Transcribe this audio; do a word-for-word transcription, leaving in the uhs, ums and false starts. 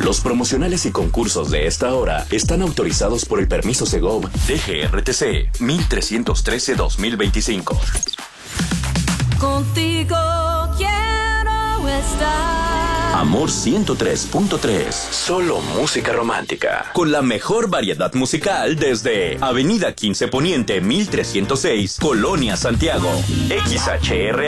Los promocionales y concursos de esta hora están autorizados por el permiso Segov D G R T C mil trescientos trece dos mil veinticinco. Contigo quiero estar. Amor ciento tres punto tres. Solo música romántica. Con la mejor variedad musical desde Avenida quince Poniente mil trescientos seis, Colonia Santiago. X H R